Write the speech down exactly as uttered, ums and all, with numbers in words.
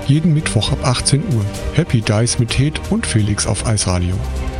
Jeden Mittwoch ab achtzehn Uhr. Happy Dice mit Ted und Felix auf Eisradio.